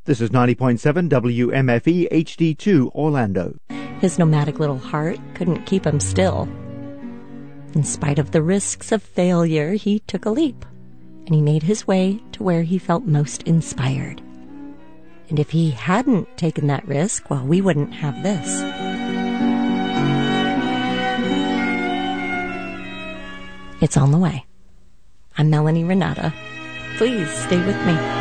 This is 90.7 WMFE HD2 Orlando. His nomadic little heart couldn't keep him still. In spite of the risks of failure, he took a leap, and he made his way to where he felt most inspired. And if he hadn't taken that risk, well, we wouldn't have this. It's on the way. I'm Melanie Renata. Please stay with me.